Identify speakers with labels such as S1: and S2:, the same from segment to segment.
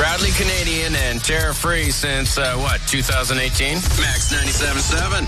S1: Proudly Canadian and tariff-free since, 2018? Max 97.7.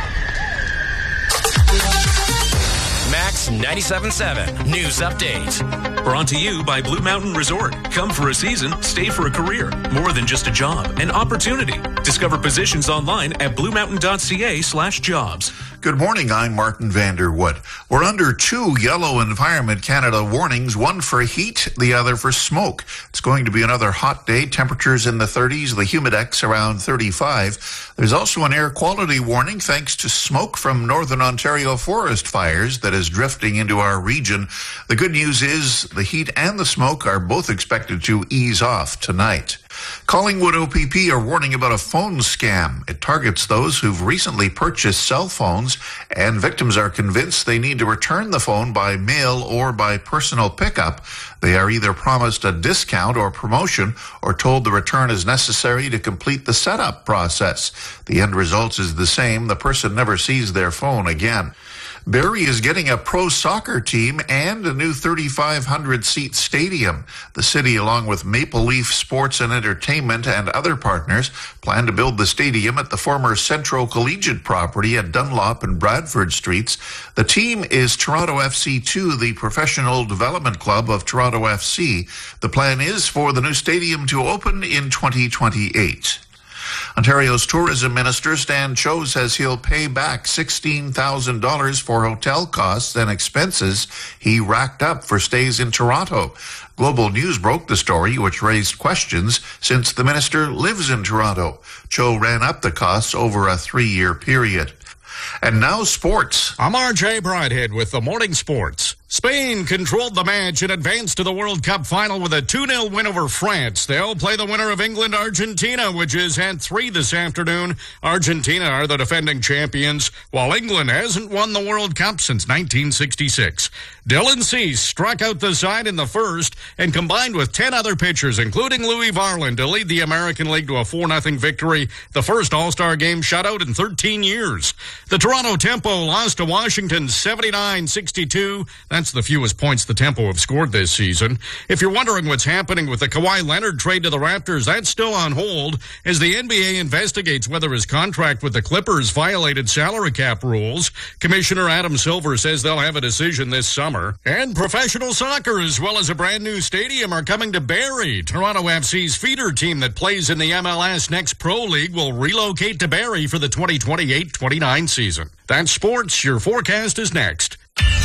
S1: Max 97.7 News Update.
S2: Brought to you by Blue Mountain Resort. Come for a season, stay for a career. More than just a job, an opportunity. Discover positions online at bluemountain.ca/jobs.
S3: Good morning, I'm Martin Vanderwood. We're under two yellow Environment Canada warnings, one for heat, the other for smoke. It's going to be another hot day, temperatures in the 30s, the humidex around 35. There's also an air quality warning thanks to smoke from Northern Ontario forest fires that is drifting into our region. The good news is the heat and the smoke are both expected to ease off tonight. Collingwood OPP are warning about a phone scam. It targets those who've recently purchased cell phones, and victims are convinced they need to return the phone by mail or by personal pickup. They are either promised a discount or promotion or told the return is necessary to complete the setup process. The end result is the same. The person never sees their phone again. Barrie is getting a pro soccer team and a new 3,500-seat stadium. The city, along with Maple Leaf Sports and Entertainment and other partners, plan to build the stadium at the former Centro Collegiate property at Dunlop and Bradford Streets. The team is Toronto FC2, the professional development club of Toronto FC. The plan is for the new stadium to open in 2028. Ontario's tourism minister, Stan Cho, says he'll pay back $16,000 for hotel costs and expenses he racked up for stays in Toronto. Global News broke the story, which raised questions since the minister lives in Toronto. Cho ran up the costs over a 3-year period. And now sports.
S4: I'm RJ Bridehead with the Morning Sports. Spain controlled the match and advanced to the World Cup final with a 2-0 win over France. They'll play the winner of England-Argentina, which is at 3 this afternoon. Argentina are the defending champions, while England hasn't won the World Cup since 1966. Dylan Cease struck out the side in the first and combined with 10 other pitchers, including Louis Varland, to lead the American League to a 4-0 victory, the first All-Star game shutout in 13 years. The Toronto Tempo lost to Washington 79-62. That's the fewest points the Tempo have scored this season. If you're wondering what's happening with the Kawhi Leonard trade to the Raptors, that's still on hold as the NBA investigates whether his contract with the Clippers violated salary cap rules. Commissioner Adam Silver says they'll have a decision this summer. And professional soccer, as well as a brand new stadium, are coming to Barrie. Toronto FC's feeder team that plays in the MLS Next Pro League will relocate to Barrie for the 2028-29 season. That's sports. Your forecast is next.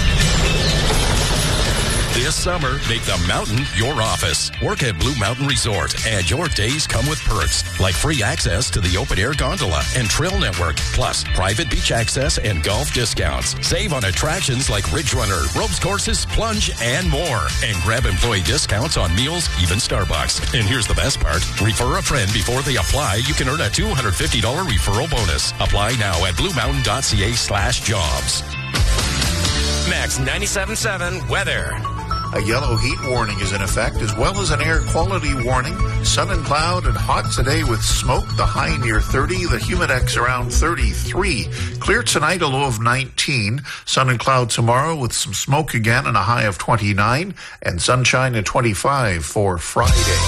S5: This summer, make the mountain your office. Work at Blue Mountain Resort, and your days come with perks like free access to the open-air gondola and trail network, plus private beach access and golf discounts. Save on attractions like Ridge Runner, ropes courses, plunge, and more. And grab employee discounts on meals, even Starbucks. And here's the best part. Refer a friend before they apply. You can earn a $250 referral bonus. Apply now at bluemountain.ca/jobs.
S1: Max 97.7 weather.
S3: A yellow heat warning is in effect, as well as an air quality warning. Sun and cloud and hot today with smoke, the high near 30, the humidex around 33. Clear tonight, a low of 19. Sun and cloud tomorrow with some smoke again and a high of 29. And sunshine at 25 for Friday.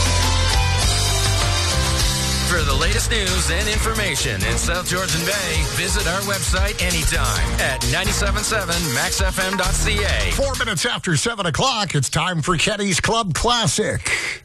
S1: For the latest news and information in South Georgian Bay, visit our website anytime at 977maxfm.ca.
S6: 4 minutes after 7 o'clock, it's time for Kenny's Club Classic.